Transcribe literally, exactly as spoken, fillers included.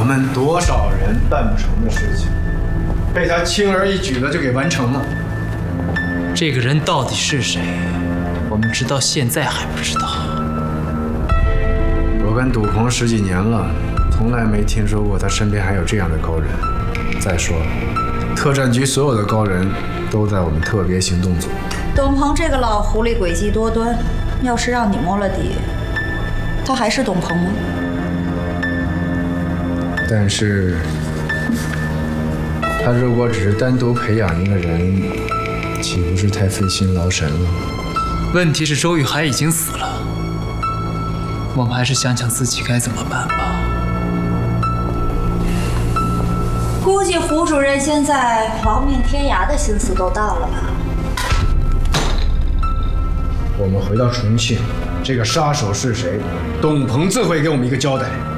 们多少人办不成的事情，被他轻而易举的就给完成了。 这个人到底是谁？我们直到现在还不知道。 我跟赌鹏十几年了，从来没听说过他身边还有这样的高人。再说了，特战局所有的高人都在我们特别行动组。 董鹏这个老狐狸诡计多端，要是让你摸了底，他还是董鹏吗？ 但是，他如果只是单独培养一个人，岂不是太费心劳神了？ 问题是周玉海已经死了，我们还是想想自己该怎么办吧。 估计胡主任现在亡命天涯的心思都到了吧？ 我们回到重庆，这个杀手是谁？董鹏自会给我们一个交代。